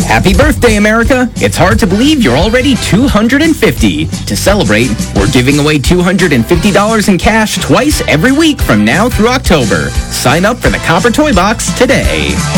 Happy birthday, America! It's hard to believe you're already 250. To celebrate, we're giving away $250 in cash twice every week from now through October. Sign up for the Copper Toy Box today.